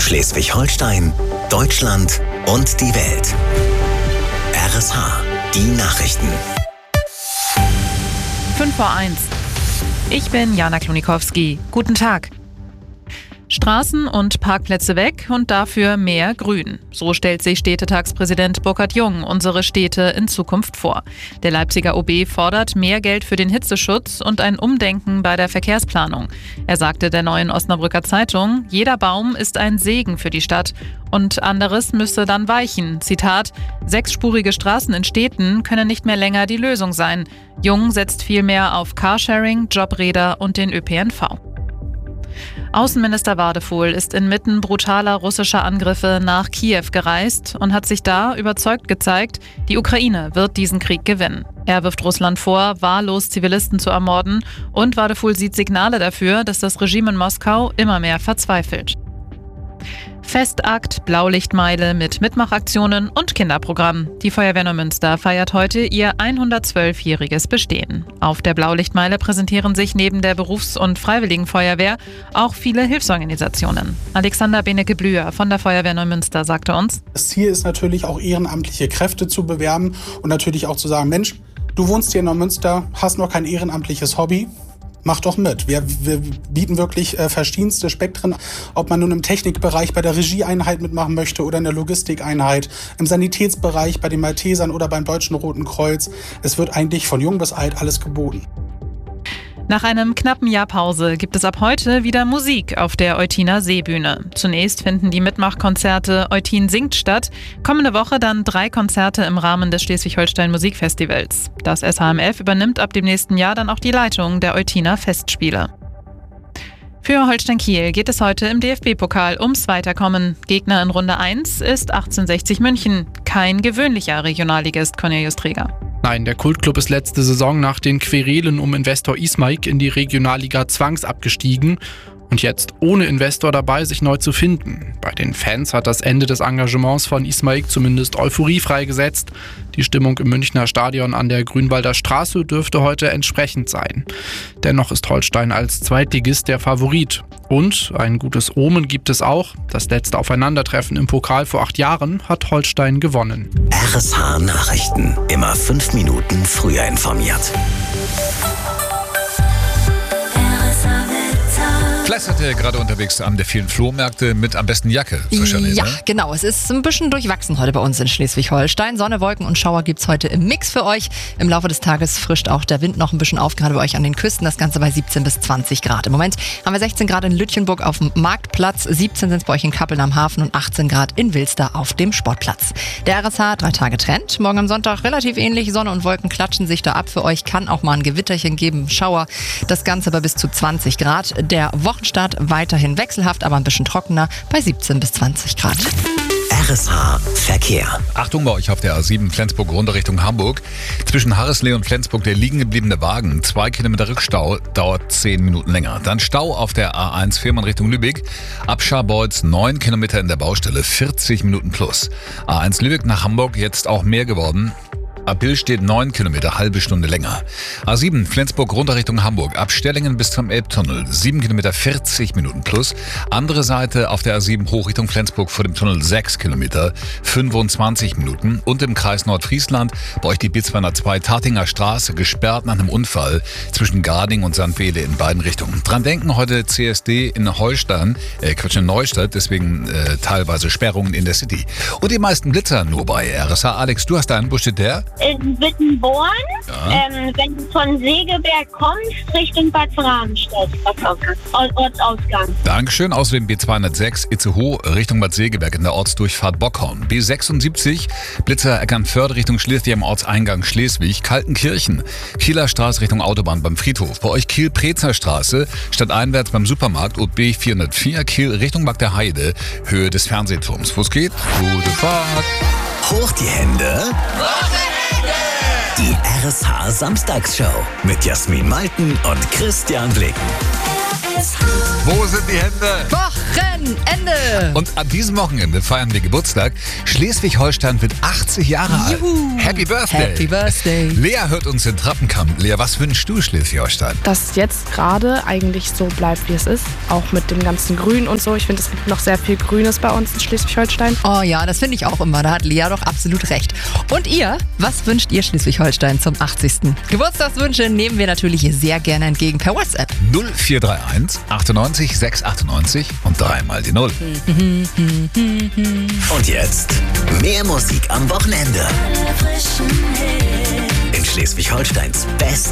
Schleswig-Holstein, Deutschland und die Welt. RSH, die Nachrichten. 5:01. Ich bin Jana Klonikowski. Guten Tag. Straßen und Parkplätze weg und dafür mehr Grün. So stellt sich Städtetagspräsident Burkhard Jung unsere Städte in Zukunft vor. Der Leipziger OB fordert mehr Geld für den Hitzeschutz und ein Umdenken bei der Verkehrsplanung. Er sagte der Neuen Osnabrücker Zeitung, jeder Baum ist ein Segen für die Stadt und anderes müsse dann weichen. Zitat, 6-spurige Straßen in Städten können nicht mehr länger die Lösung sein. Jung setzt vielmehr auf Carsharing, Jobräder und den ÖPNV. Außenminister Wadefuhl ist inmitten brutaler russischer Angriffe nach Kiew gereist und hat sich da überzeugt gezeigt, die Ukraine wird diesen Krieg gewinnen. Er wirft Russland vor, wahllos Zivilisten zu ermorden und Wadefuhl sieht Signale dafür, dass das Regime in Moskau immer mehr verzweifelt. Festakt, Blaulichtmeile mit Mitmachaktionen und Kinderprogramm. Die Feuerwehr Neumünster feiert heute ihr 112-jähriges Bestehen. Auf der Blaulichtmeile präsentieren sich neben der Berufs- und Freiwilligenfeuerwehr auch viele Hilfsorganisationen. Alexander Benecke-Blüher von der Feuerwehr Neumünster sagte uns: Das Ziel ist natürlich auch ehrenamtliche Kräfte zu bewerben und natürlich auch zu sagen, Mensch, du wohnst hier in Neumünster, hast noch kein ehrenamtliches Hobby. Mach doch mit. Wir bieten wirklich verschiedenste Spektren, ob man nun im Technikbereich bei der Regieeinheit mitmachen möchte oder in der Logistikeinheit, im Sanitätsbereich bei den Maltesern oder beim Deutschen Roten Kreuz. Es wird eigentlich von jung bis alt alles geboten. Nach einem knappen Jahr Pause gibt es ab heute wieder Musik auf der Eutiner Seebühne. Zunächst finden die Mitmachkonzerte Eutin singt statt, kommende Woche dann 3 Konzerte im Rahmen des Schleswig-Holstein Musikfestivals. Das SHMF übernimmt ab dem nächsten Jahr dann auch die Leitung der Eutiner Festspiele. Für Holstein Kiel geht es heute im DFB-Pokal ums Weiterkommen. Gegner in Runde 1 ist 1860 München. Kein gewöhnlicher Regionalligist, Cornelius Träger. Nein, der Kultclub ist letzte Saison nach den Querelen um Investor Ismaik in die Regionalliga zwangsabgestiegen und jetzt ohne Investor dabei, sich neu zu finden. Bei den Fans hat das Ende des Engagements von Ismaik zumindest Euphorie freigesetzt. Die Stimmung im Münchner Stadion an der Grünwalder Straße dürfte heute entsprechend sein. Dennoch ist Holstein als Zweitligist der Favorit. Und ein gutes Omen gibt es auch. Das letzte Aufeinandertreffen im Pokal vor 8 Jahren hat Holstein gewonnen. RSH Nachrichten. Immer 5 Minuten früher informiert. Fleiß hat er gerade unterwegs an der vielen Flohmärkte mit am besten Jacke. Ja, genau. Es ist ein bisschen durchwachsen heute bei uns in Schleswig-Holstein. Sonne, Wolken und Schauer gibt's heute im Mix für euch. Im Laufe des Tages frischt auch der Wind noch ein bisschen auf, gerade bei euch an den Küsten. Das Ganze bei 17 bis 20 Grad. Im Moment haben wir 16 Grad in Lütjenburg auf dem Marktplatz, 17 sind es bei euch in Kappeln am Hafen und 18 Grad in Wilster auf dem Sportplatz. Der RSH 3 Tage Trend. Morgen am Sonntag relativ ähnlich. Sonne und Wolken klatschen sich da ab. Für euch kann auch mal ein Gewitterchen geben, Schauer. Das Ganze bei bis zu 20 Grad. Der Wochenstart weiterhin wechselhaft, aber ein bisschen trockener bei 17 bis 20 Grad. RSH Verkehr. Achtung bei euch auf der A7 Flensburg runter Richtung Hamburg. Zwischen Harreslee und Flensburg der liegen gebliebene Wagen. 2 Kilometer Rückstau, dauert 10 Minuten länger. Dann Stau auf der A1 Fehmarn Richtung Lübeck. Ab Scharbeutz 9 Kilometer in der Baustelle, 40 Minuten plus. A1 Lübeck nach Hamburg jetzt auch mehr geworden. Ab Bill steht 9 Kilometer, halbe Stunde länger. A7 Flensburg runter Richtung Hamburg. Ab Stellingen bis zum Elbtunnel. 7 Kilometer, 40 Minuten plus. Andere Seite auf der A7 hoch Richtung Flensburg vor dem Tunnel 6 Kilometer, 25 Minuten. Und im Kreis Nordfriesland bei euch die B202 Tartinger Straße gesperrt nach einem Unfall zwischen Garding und St. Wele in beiden Richtungen. Dran denken, heute CSD in Holstein, in Neustadt, deswegen teilweise Sperrungen in der City. Und die meisten Blitzer nur bei RSH. Alex, du hast einen, wo steht der? In Wittenborn, Ja. wenn du von Segeberg kommst, Richtung Bad Bramstedt, Ortsausgang. Dankeschön. Außerdem B206 Itzehoe Richtung Bad Segeberg in der Ortsdurchfahrt Bockhorn. B76 Blitzer Eckernförde Richtung Schleswig am Ortseingang Schleswig. Kaltenkirchen Kieler Straße Richtung Autobahn beim Friedhof. Bei euch Kiel-Prezer Straße stadteinwärts beim Supermarkt und B404 Kiel Richtung Bagder Heide Höhe des Fernsehturms. Wo es geht? Gute Fahrt. Hoch die Hände. Die RSH Samstagsshow mit Jasmin Malten und Christian Blicken. Wo sind die Hände? Boah, Wochenende. Und an diesem Wochenende feiern wir Geburtstag. Schleswig-Holstein wird 80 Jahre alt. Happy Birthday. Happy Birthday. Lea hört uns in Trappenkamp. Lea, was wünschst du Schleswig-Holstein? Dass jetzt gerade eigentlich so bleibt, wie es ist. Auch mit dem ganzen Grün und so. Ich finde, es gibt noch sehr viel Grünes bei uns in Schleswig-Holstein. Oh ja, das finde ich auch immer. Da hat Lea doch absolut recht. Und ihr, was wünscht ihr Schleswig-Holstein zum 80. Geburtstagswünsche nehmen wir natürlich sehr gerne entgegen per WhatsApp. 0431 98 698 und 3 mal die 0. Und jetzt mehr Musik am Wochenende. In Schleswig-Holsteins Best